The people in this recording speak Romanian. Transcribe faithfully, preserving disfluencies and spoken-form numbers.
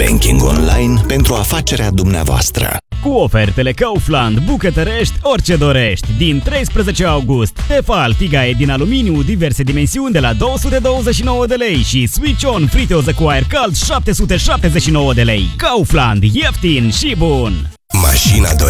Banking online pentru afacerea dumneavoastră. Cu ofertele Kaufland, bucătărești orice dorești. Din treisprezece august, Tefal Tigae din aluminiu, diverse dimensiuni de la două sute douăzeci și nouă de lei și Switch On friteză cu aer cald șapte sute șaptezeci și nouă de lei. Kaufland, ieftin și bun! Mașina dorit.